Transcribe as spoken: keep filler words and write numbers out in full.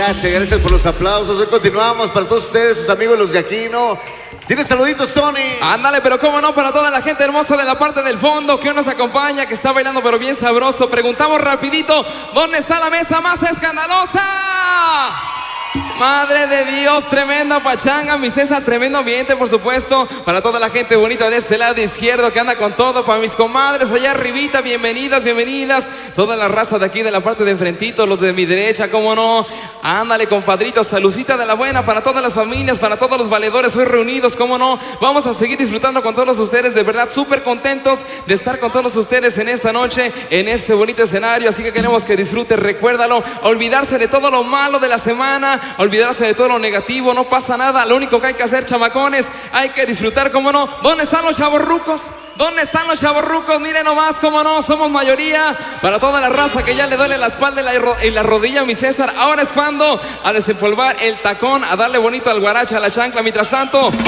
gracias, gracias por los aplausos. Hoy continuamos para todos ustedes, sus amigos los de aquí, ¿no? ¿Tienes saluditos, Tony? Ándale, pero cómo no, para toda la gente hermosa de la parte del fondo que hoy nos acompaña, que está bailando pero bien sabroso. Preguntamos rapidito, ¿dónde está la mesa más escandalosa? Madre de Dios, tremenda pachanga, mi César, tremendo ambiente, por supuesto, para toda la gente bonita de este lado izquierdo que anda con todo, para mis comadres allá arribita, bienvenidas, bienvenidas, toda la raza de aquí de la parte de enfrentito, los de mi derecha, cómo no, ándale, compadritos, saludcita de la buena para todas las familias, para todos los valedores hoy reunidos, cómo no, vamos a seguir disfrutando con todos ustedes, de verdad, súper contentos de estar con todos ustedes en esta noche, en este bonito escenario, así que queremos que disfruten, recuérdalo, olvidarse de todo lo malo de la semana, olvidarse de todo lo negativo, no pasa nada, lo único que hay que hacer, chamacones, hay que disfrutar, cómo no. ¿Dónde están los chavorrucos? ¿Dónde están los chavorrucos? Miren nomás, cómo no, somos mayoría, para toda la raza que ya le duele la espalda y la, ro y la rodilla, mi César, ahora es cuando a desempolvar el tacón, a darle bonito al guaracha, a la chancla, mientras tanto